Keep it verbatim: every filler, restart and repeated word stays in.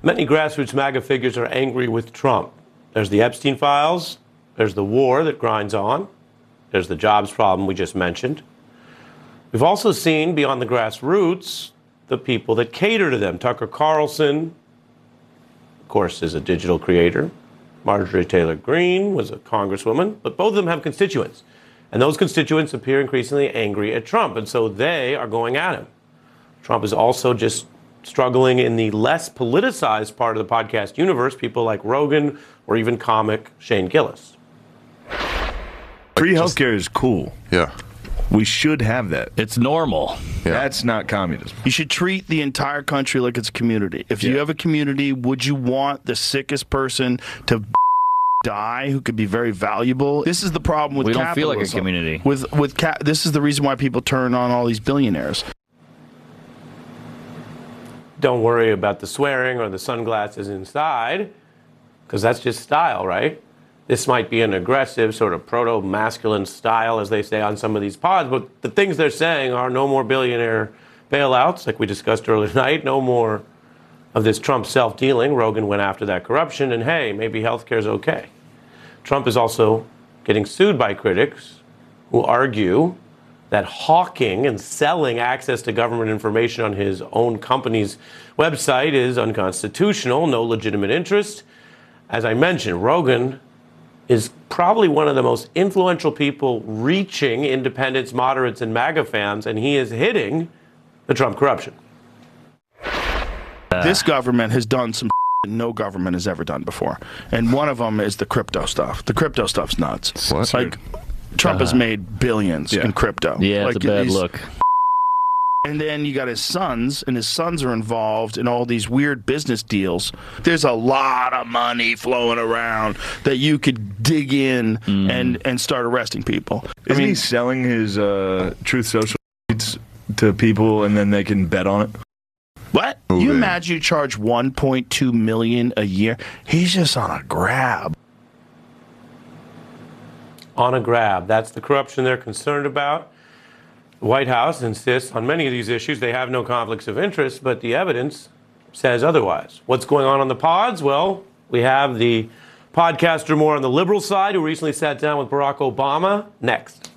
Many grassroots MAGA figures are angry with Trump. There's the Epstein files. There's the war that grinds on. There's the jobs problem we just mentioned. We've also seen, beyond the grassroots, the people that cater to them. Tucker Carlson, of course, is a digital creator. Marjorie Taylor Greene was a congresswoman. But both of them have constituents. And those constituents appear increasingly angry at Trump. And so they are going at him. Trump is also just struggling in the less politicized part of the podcast universe, people like Rogan or even comic Shane Gillis. Free healthcare is cool. Yeah. We should have that. It's normal. Yeah. That's not communism. You should treat the entire country like it's a community. If you Yeah. have a community, would you want the sickest person to die who could be very valuable? This is the problem with We don't capitalism. feel like a community. With with ca this is the reason why people turn on all these billionaires. Don't worry about the swearing or the sunglasses inside, because that's just style, right? This might be an aggressive, sort of proto-masculine style, as they say on some of these pods, but the things they're saying are no more billionaire bailouts, like we discussed earlier tonight, no more of this Trump self-dealing. Rogan went after that corruption, and hey, maybe healthcare's okay. Trump is also getting sued by critics who argue that hawking and selling access to government information on his own company's website is unconstitutional, no legitimate interest. As I mentioned, Rogan is probably one of the most influential people reaching independents, moderates, and MAGA fans, and he is hitting the Trump corruption. This government has done some that no government has ever done before. And one of them is the crypto stuff. The crypto stuff's nuts. What? Like, Trump Uh-huh. has made billions Yeah. in crypto. Yeah, like, it's a bad he's- look. And then you got his sons, and his sons are involved in all these weird business deals. There's a lot of money flowing around that you could dig in Mm. and, and start arresting people. Isn't I mean, he selling his uh, Truth Social feeds to people and then they can bet on it? what? Oh, you man. imagine you charge one point two million dollars a year? He's just on a grab. On a grab. That's the corruption they're concerned about. The White House insists on many of these issues. They have no conflicts of interest, but the evidence says otherwise. What's going on on the pods? Well, we have the podcaster more on the liberal side who recently sat down with Barack Obama. Next.